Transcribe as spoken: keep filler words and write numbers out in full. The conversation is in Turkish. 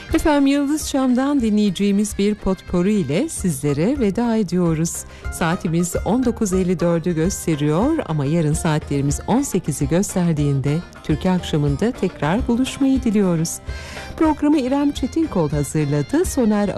Efendim Yıldız Çam'dan dinleyeceğimiz bir potpourri ile sizlere veda ediyoruz. Saatimiz on dokuz elli dördü gösteriyor ama yarın saatlerimiz on sekizi gösterdiğinde Türkiye akşamında tekrar buluşmayı diliyoruz. Programı İrem Çetinkol hazırladı. Soner